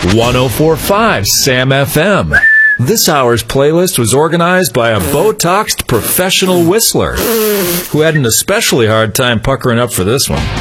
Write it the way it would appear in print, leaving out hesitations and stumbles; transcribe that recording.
104.5 Sam FM. This hour's playlist was organized by a Botoxed professional whistler who had an especially hard time puckering up for this one.